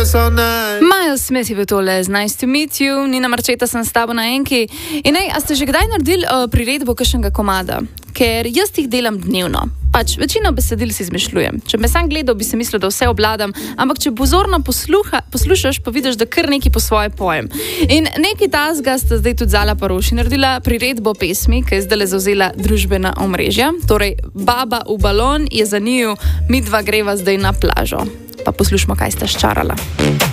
Miles Smith je bil tole z Nice to meet you, Nina Marčeta sem s tabo na enki. In a ste že kdaj naredili priredbo kakšnega komada? Ker jaz jih delam dnevno. Pač večino besedil si izmišljujem. Če me sam gledal, bi se mislil, da vse obladam, ampak če pozorno poslušaš, pa vidiš, da kar neki po svoje pojem. In neki tasga sta zdaj tudi Zala Paroši naredila priredbo pesmi, ki je zdaj zauzela družbena omrežja. Torej, Baba v balon je za njiju, mi dva greva zdaj na plažo. Pa poslušamo, kaj sta ščarala.